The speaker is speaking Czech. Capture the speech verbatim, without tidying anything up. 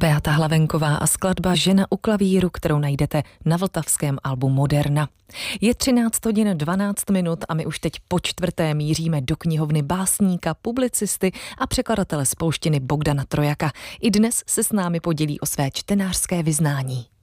Beata Hlavenková a skladba Žena u klavíru, kterou najdete na vltavském albu Moderna. Je třináct hodin dvanáct minut a my už teď po čtvrté míříme do knihovny básníka, publicisty a překladatele z polštiny Bogdana Trojaka. I dnes se s námi podělí o své čtenářské vyznání.